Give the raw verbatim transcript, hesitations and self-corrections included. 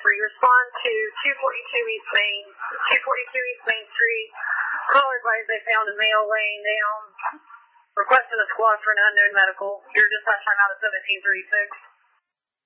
three. Respond to two forty-two East Main, two forty-two East Main Street. Caller advised they found a male laying down. Requesting a squad for an unknown medical. Your dispatch time out is seventeen thirty-six.